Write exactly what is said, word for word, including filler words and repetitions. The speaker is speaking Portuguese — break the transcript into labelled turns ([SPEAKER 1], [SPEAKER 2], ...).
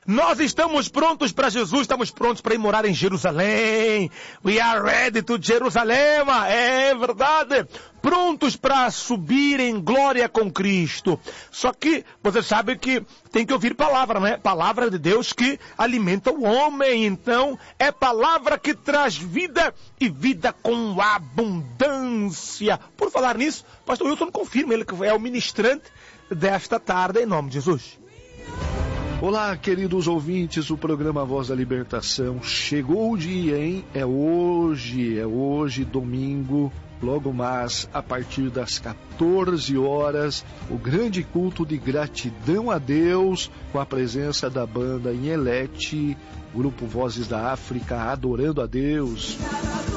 [SPEAKER 1] Nós estamos prontos para Jesus, estamos prontos para ir morar em Jerusalém. We are ready to Jerusalém. É verdade. Prontos para subir em glória com Cristo. Só que você sabe que tem que ouvir palavra, né? Palavra de Deus que alimenta o homem. Então, é palavra que traz vida e vida com abundância. Por falar nisso, pastor Wilson confirma, ele que é o ministrante desta tarde, em nome de Jesus.
[SPEAKER 2] Olá, queridos ouvintes do programa Voz da Libertação. Chegou o dia, hein? É hoje, é hoje, domingo, logo mais, a partir das quatorze horas, o grande culto de gratidão a Deus, com a presença da banda Inhelete, grupo Vozes da África, adorando a Deus.